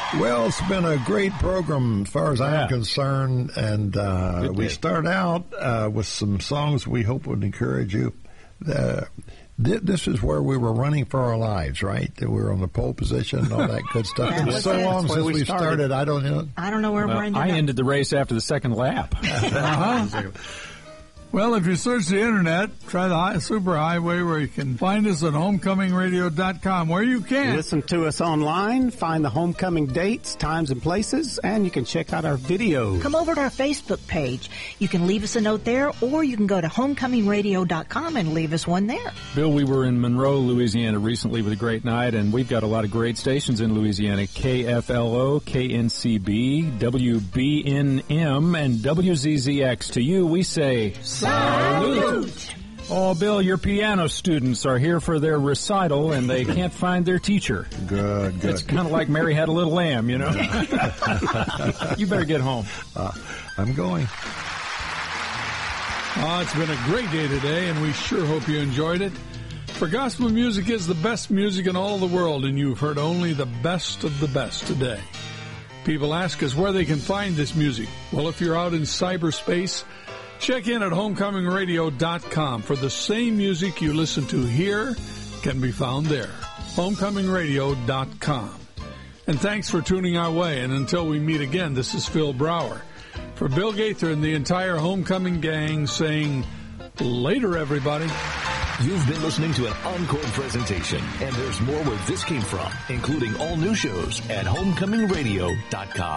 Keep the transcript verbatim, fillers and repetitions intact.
Well, it's been a great program as far as I'm Yeah. concerned, and uh, Good we day. start out uh, with some songs we hope would encourage you. Uh, th- this is where we were running for our lives, right? That we were on the pole position and all that good stuff. That And was so it. long That's since where we we started. started. I don't know. I don't know where Well, we're ended I up. ended the race after the second lap. Uh-huh. Well, if you search the internet, try the hi- superhighway where you can find us at homecoming radio dot com, where you can. Listen to us online, find the homecoming dates, times, and places, and you can check out our videos. Come over to our Facebook page. You can leave us a note there, or you can go to homecoming radio dot com and leave us one there. Bill, we were in Monroe, Louisiana recently with a great night, and we've got a lot of great stations in Louisiana. K F L O, K N C B, W B N M, and W Z Z X. To you, we say... Salute! Oh, Bill, your piano students are here for their recital, and they can't find their teacher. Good, good. It's kind of like Mary Had a Little Lamb, you know? You better get home. Uh, I'm going. Oh, it's been a great day today, and we sure hope you enjoyed it. For gospel music is the best music in all the world, and you've heard only the best of the best today. People ask us where they can find this music. Well, if you're out in cyberspace, check in at homecoming radio dot com for the same music you listen to here can be found there. homecoming radio dot com. And thanks for tuning our way. And until we meet again, this is Phil Brower. For Bill Gaither and the entire Homecoming gang saying, later, everybody. You've been listening to an encore presentation, and there's more where this came from, including all new shows at homecoming radio dot com.